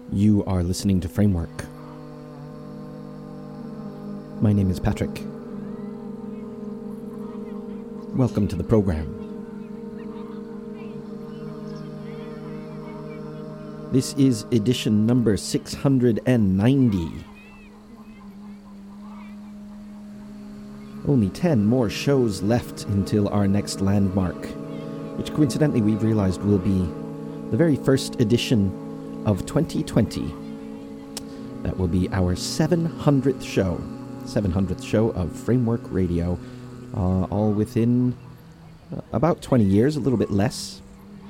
You are listening to Framework. My name is Patrick. Welcome to the program. This is edition number 690. Only 10 more shows left until our next landmark, which coincidentally we've realized will be the very first edition of 2020. That will be our 700th show of Framework Radio, all within about 20 years, a little bit less.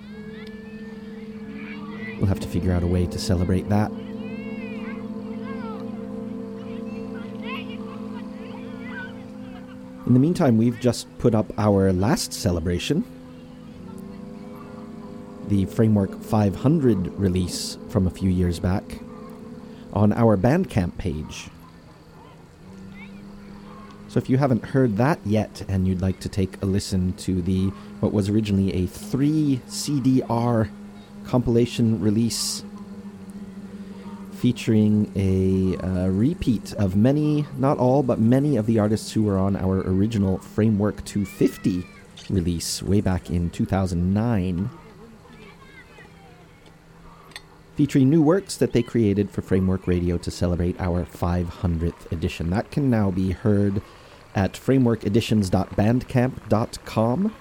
We'll have to figure out a way to celebrate that. In the meantime, we've just put up our last celebration, the Framework 500 release from a few years back, on our Bandcamp page. So if you haven't heard that yet and you'd like to take a listen to what was originally a 3 CDR compilation release featuring a repeat of many, not all, but many of the artists who were on our original Framework 250 release way back in 2009, featuring new works that they created for Framework Radio to celebrate our 500th edition. That can now be heard at frameworkeditions.bandcamp.com.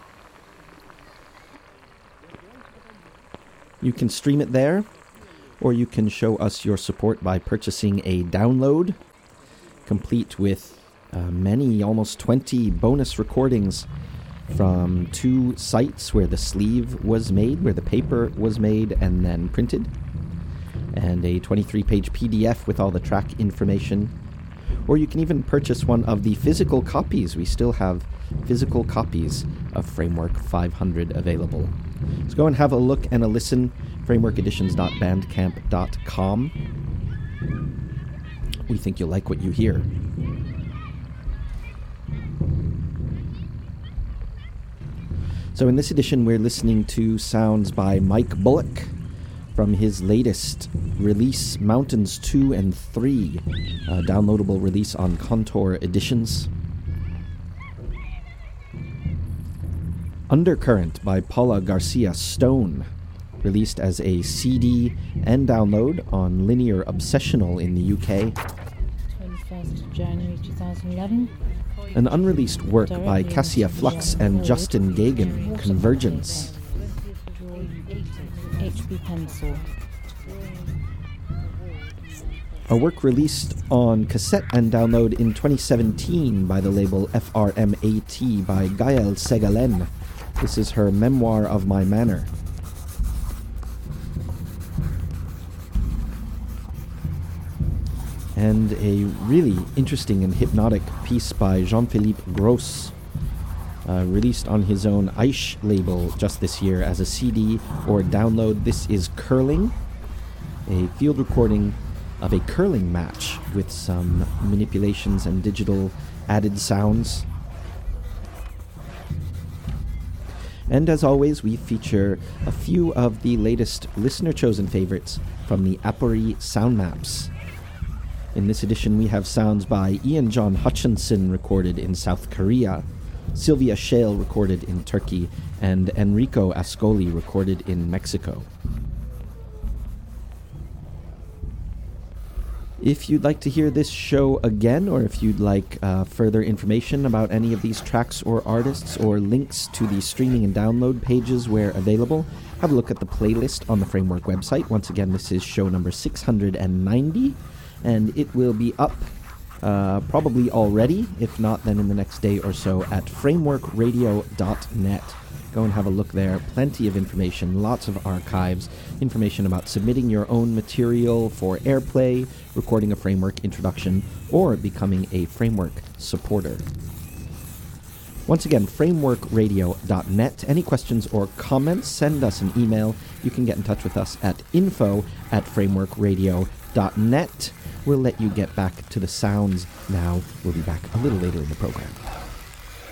You can stream it there, or you can show us your support by purchasing a download, complete with many, almost 20 bonus recordings from 2 sites where the sleeve was made, where the paper was made and then printed, and a 23-page PDF with all the track information. Or you can even purchase one of the physical copies. We still have physical copies of Framework 500 available. So go and have a look and a listen, frameworkeditions.bandcamp.com. We think you'll like what you hear. So in this edition, we're listening to sounds by Mike Bullock from his latest release, Mountains 2 and 3, a downloadable release on Contour Editions. Undercurrent by Paula Garcia Stone, released as a CD and download on Linear Obsessional in the UK. 21st of January 2011. An unreleased work by Cassia Flux and Justin Gagan, Convergence. HB Pencil. A work released on cassette and download in 2017 by the label FRMAT by Gael Segalen. This is her Memoir of My Manor. And a really interesting and hypnotic piece by Jean-Philippe Gros, released on his own Aish label just this year as a CD or download. This is Curling, a field recording of a curling match with some manipulations and digital added sounds. And as always, we feature a few of the latest listener-chosen favorites from the Apori Sound Maps. In this edition, we have sounds by Ian John Hutchinson, recorded in South Korea, Sylvia Shale, recorded in Turkey, and Enrico Ascoli, recorded in Mexico. If you'd like to hear this show again, or if you'd like further information about any of these tracks or artists, or links to the streaming and download pages where available, have a look at the playlist on the Framework website. Once again, this is show number 690, and it will be up probably already, if not then in the next day or so, at frameworkradio.net. Go and have a look there. Plenty of information, lots of archives, information about submitting your own material for airplay, recording a Framework introduction, or becoming a Framework supporter. Once again, frameworkradio.net. Any questions or comments, send us an email. You can get in touch with us at info@frameworkradio.net. We'll let you get back to the sounds now. We'll be back a little later in the program.